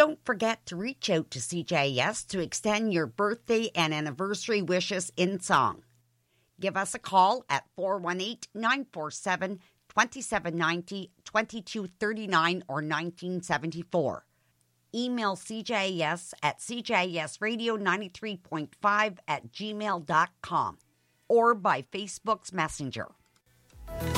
don't forget to reach out to CJS to extend your birthday and anniversary wishes in song. Give us a call at 418-947-2790, 2239, or 1974. Email CJS at cjsradio93.5 at gmail.com or by Facebook's Messenger.